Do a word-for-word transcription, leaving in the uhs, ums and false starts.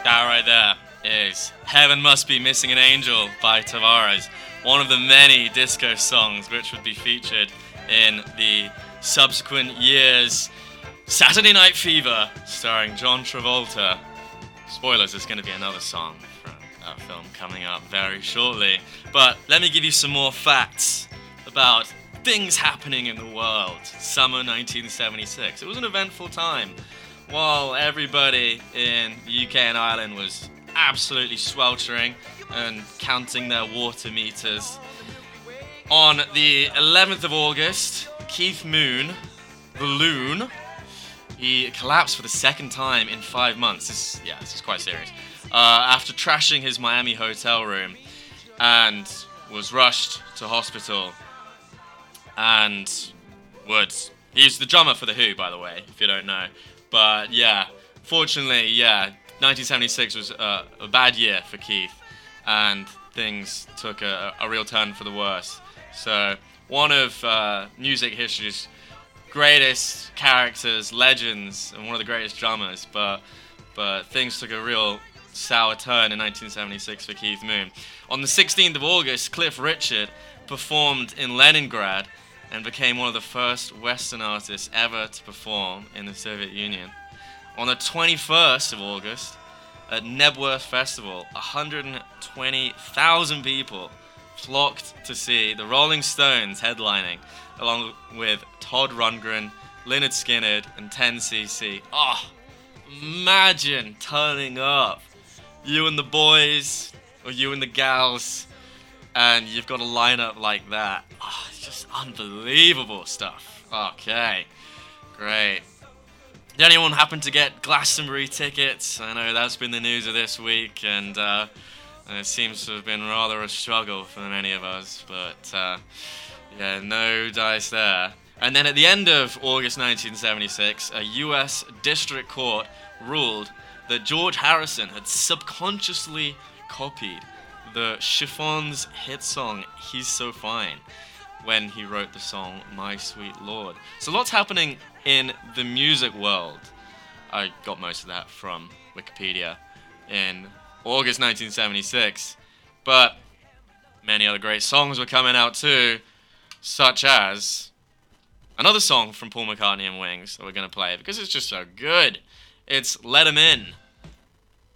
That right there is Heaven Must Be Missing an Angel by Tavares, one of the many disco songs which would be featured in the subsequent years' Saturday Night Fever, starring John Travolta. Spoilers, there's going to be another song from that film coming up very shortly. But let me give you some more facts about things happening in the world. Summer nineteen seventy-six. It was an eventful time. While everybody in the U K and Ireland was absolutely sweltering and counting their water meters, on the eleventh of August, Keith Moon, the Loon, he collapsed for the second time in five months. This, yeah, this is quite serious. Uh, after trashing his Miami hotel room, and was rushed to hospital. And would he's the drummer for The Who, by the way, if you don't know. But yeah, fortunately, yeah, nineteen seventy-six was uh, a bad year for Keith, and things took a, a real turn for the worse. So one of uh, music history's greatest characters, legends, and one of the greatest drummers, but but things took a real sour turn in nineteen seventy-six for Keith Moon. On the sixteenth of August, Cliff Richard performed in Leningrad and became one of the first Western artists ever to perform in the Soviet Union. On the twenty-first of August, at Nebworth Festival, one hundred twenty thousand people flocked to see the Rolling Stones headlining, along with Todd Rundgren, Lynyrd Skynyrd, and ten C C. Oh, imagine turning up, you and the boys, or you and the gals, and you've got a lineup like that. Oh, it's just unbelievable stuff. Okay, great. Did anyone happen to get Glastonbury tickets? I know that's been the news of this week, and uh, it seems to have been rather a struggle for many of us, but uh, yeah, no dice there. And then at the end of August nineteen seventy-six, a U S district court ruled that George Harrison had subconsciously copied the Chiffons hit song He's So Fine when he wrote the song My Sweet Lord. So lots happening in the music world. I got most of that from Wikipedia in August nineteen seventy-six, but many other great songs were coming out too, such as another song from Paul McCartney and Wings that we're going to play because it's just so good. It's Let 'Em In.